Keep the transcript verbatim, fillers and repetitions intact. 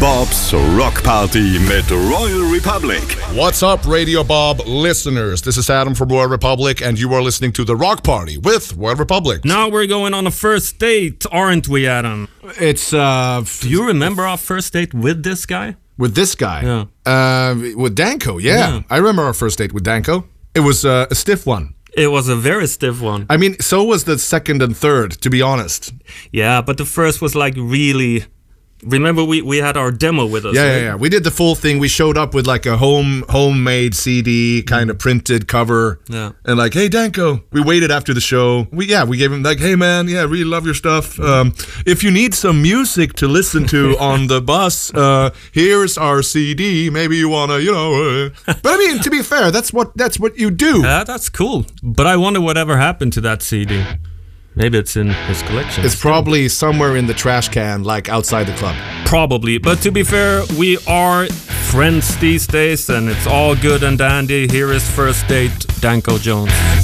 Bob's Rock Party mit Royal Republic. What's up, Radio Bob listeners? This is Adam from Royal Republic, and you are listening to The Rock Party with Royal Republic. Now we're going on a first date, aren't we, Adam? It's, uh... Do you remember our first date with this guy? With this guy? Yeah. Uh, with Danko, yeah. Yeah. I remember our first date with Danko. It was uh, a stiff one. It was a very stiff one. I mean, so was the second and third, to be honest. Yeah, but the first was like really... Remember, we, we had our demo with us, Yeah, right? yeah, yeah. We did the full thing. We showed up with like a home homemade C D, kind of printed cover. Yeah. And like, hey, Danko. We waited after the show. We Yeah, we gave him like, hey, man, yeah, really love your stuff. Um, if you need some music to listen to on the bus, uh, here's our C D. Maybe you want to, you know. Uh. But I mean, to be fair, that's what that's what you do. Yeah, that's cool. But I wonder whatever happened to that C D. Maybe it's in his collection. It's probably somewhere in the trash can, like outside the club. Probably. But to be fair, we are friends these days, and it's all good and dandy. Here is first date, Danko Jones.